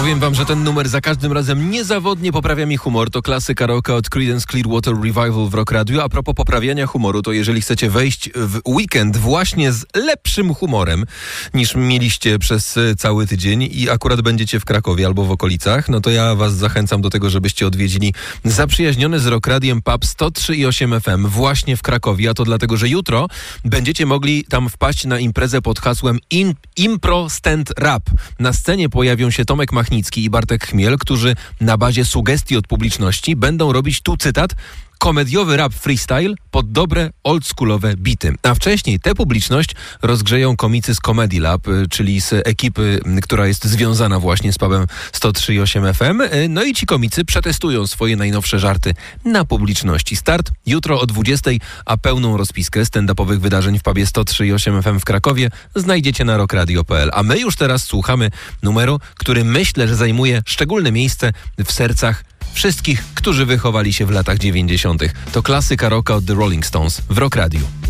Powiem wam, że ten numer za każdym razem niezawodnie poprawia mi humor. To klasyka rocka od Creedence Clearwater Revival w Rock Radio. A propos poprawiania humoru, to jeżeli chcecie wejść w weekend właśnie z lepszym humorem niż mieliście przez cały tydzień i akurat będziecie w Krakowie albo w okolicach, no to ja was zachęcam do tego, żebyście odwiedzili zaprzyjaźniony z Rock Radiem pub 103,8 FM właśnie w Krakowie. A to dlatego, że jutro będziecie mogli tam wpaść na imprezę pod hasłem Impro Stand Rap. Na scenie pojawią się Tomek Machnicki i Bartek Chmiel, którzy na bazie sugestii od publiczności będą robić, tu cytat, komediowy rap freestyle pod dobre oldschoolowe bity. A wcześniej tę publiczność rozgrzeją komicy z Comedy Lab, czyli z ekipy, która jest związana właśnie z pubem 103,8 FM. No i ci komicy przetestują swoje najnowsze żarty na publiczności. Start jutro o 20:00, a pełną rozpiskę stand-upowych wydarzeń w pubie 103,8 FM w Krakowie znajdziecie na rockradio.pl. A my już teraz słuchamy numeru, który myślę, że zajmuje szczególne miejsce w sercach wszystkich, którzy wychowali się w latach 90. To klasyka rocka od The Rolling Stones w Rock Radio.